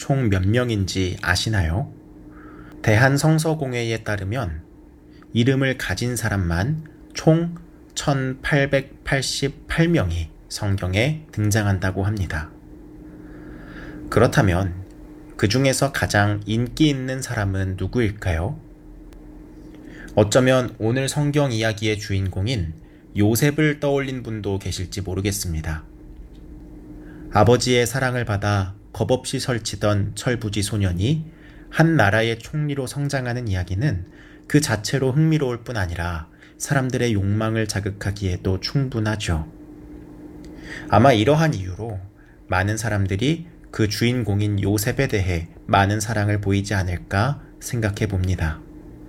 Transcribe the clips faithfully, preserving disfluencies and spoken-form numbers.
총 몇 명인지 아시나요? 대한성서공회에 따르면 이름을 가진 사람만 총 천팔백팔십팔 명이 성경에 등장한다고 합니다. 그렇다면 그 중에서 가장 인기 있는 사람은 누구일까요? 어쩌면 오늘 성경 이야기의 주인공인 요셉을 떠올린 분도 계실지 모르겠습니다. 아버지의 사랑을 받아 겁없이 설치던 철부지 소년이 한 나라의 총리로 성장하는 이야기는 그 자체로 흥미로울 뿐 아니라 사람들의 욕망을 자극하기에도 충분하죠. 아마 이러한 이유로 많은 사람들이 그 주인공인 요셉에 대해 많은 사랑을 보이지 않을까 생각해 봅니다.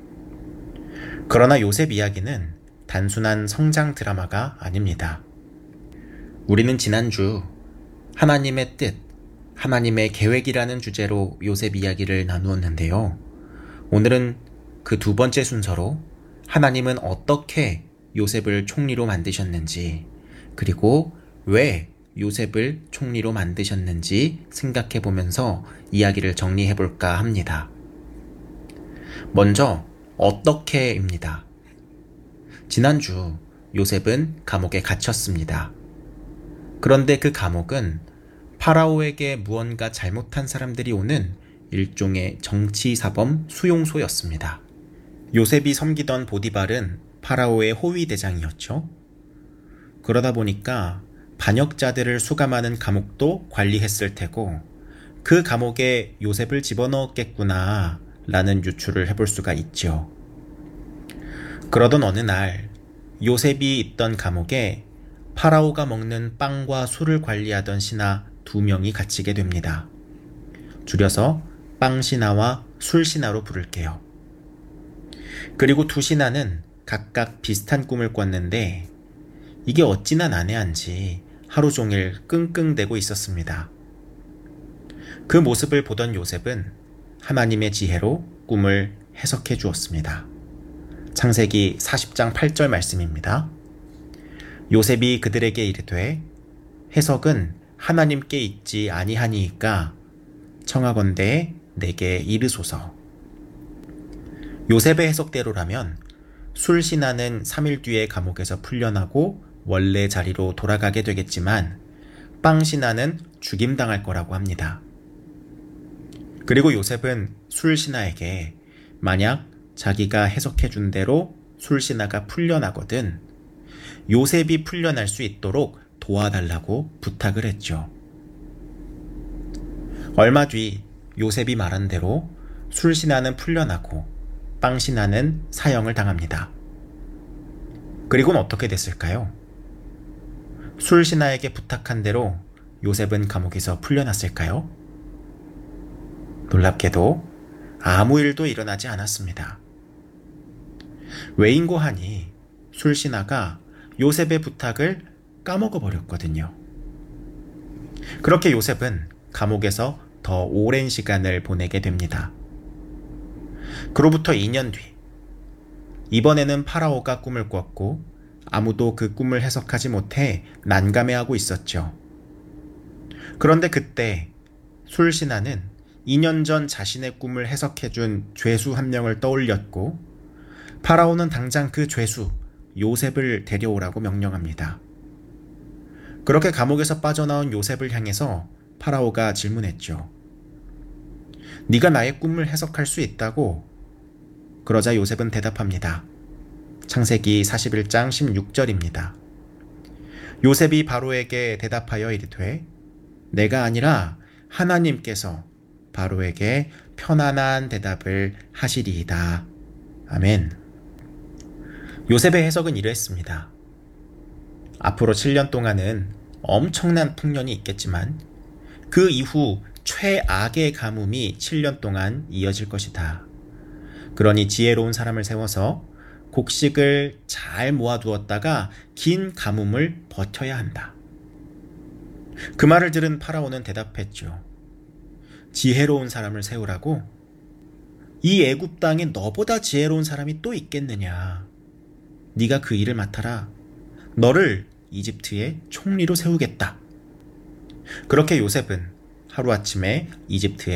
그러나 요셉 이야기는 단순한 성장 드라마가 아닙니다. 우리는 지난주 하나님의 뜻, 하나님의 계획이라는 주제로 요셉 이야기를 나누었는데요. 오늘은 그 두 번째 순서로 하나님은 어떻게 요셉을 총리로 만드셨는지, 그리고 왜 요셉을 총리로 만드셨는지 생각해 보면서 이야기를 정리해 볼까 합니다. 먼저 어떻게입니다. 지난주 요셉은 감옥에 갇혔습니다. 그런데 그 감옥은 파라오에게 무언가 잘못한 사람들이 오는 일종의 정치사범 수용소였습니다. 요셉이 섬기던 보디발은 파라오의 호위대장이었죠. 그러다 보니까 반역자들을 수감하는 감옥도 관리했을 테고 그 감옥에 요셉을 집어넣었겠구나 라는 유추를 해볼 수가 있죠. 그러던 어느 날 요셉이 있던 감옥에 파라오가 먹는 빵과 술을 관리하던 신하 두 명이 갇히게 됩니다. 줄여서 빵신하와 술신하로 부를게요. 그리고 두 신하는 각각 비슷한 꿈을 꿨는데 이게 어찌나 난해한지 하루 종일 끙끙대고 있었습니다. 그 모습을 보던 요셉은 하나님의 지혜로 꿈을 해석해 주었습니다. 창세기 사십 장 팔 절 말씀입니다. 요셉이 그들에게 이르되 해석은 하나님께 있지 아니하니이까 청하건대 내게 이르소서. 요셉의 해석대로라면 술신하는 삼 일 뒤에 감옥에서 풀려나고 원래 자리로 돌아가게 되겠지만 빵신하는 죽임당할 거라고 합니다. 그리고 요셉은 술신하에게 만약 자기가 해석해 준 대로 술신하가 풀려나거든 요셉이 풀려날 수 있도록 도와달라고 부탁을 했죠. 얼마 뒤 요셉이 말한 대로 술신하는 풀려나고 빵신하는 사형을 당합니다. 그리고는 어떻게 됐을까요? 술신하에게 부탁한 대로 요셉은 감옥에서 풀려났을까요? 놀랍게도 아무 일도 일어나지 않았습니다. 왜인고 하니 술신하가 요셉의 부탁을 까먹어 버렸거든요. 그렇게 요셉은 감옥에서 더 오랜 시간을 보내게 됩니다. 그로부터 이 년 뒤, 이번에는 파라오가 꿈을 꿨고 아무도 그 꿈을 해석하지 못해 난감해하고 있었죠. 그런데 그때 술신하는 이 년 전 자신의 꿈을 해석해준 죄수 한 명을 떠올렸고 파라오는 당장 그 죄수 요셉을 데려오라고 명령합니다. 그렇게 감옥에서 빠져나온 요셉을 향해서 파라오가 질문했죠. 네가 나의 꿈을 해석할 수 있다고? 그러자 요셉은 대답합니다. 창세기 사십일 장 십육 절입니다. 요셉이 바로에게 대답하여 이르되 내가 아니라 하나님께서 바로에게 편안한 대답을 하시리이다. 아멘. 요셉의 해석은 이러했습니다. 앞으로 칠 년 동안은 엄청난 풍년이 있겠지만 그 이후 최악의 가뭄이 칠 년 동안 이어질 것이다. 그러니 지혜로운 사람을 세워서 곡식을 잘 모아두었다가 긴 가뭄을 버텨야 한다. 그 말을 들은 파라오는 대답했죠. 지혜로운 사람을 세우라고? 이 애굽 땅에 너보다 지혜로운 사람이 또 있겠느냐. 네가 그 일을 맡아라. 너를 이집트의 총리로 세우겠다. 그렇게 요셉은 하루아침에 이집트의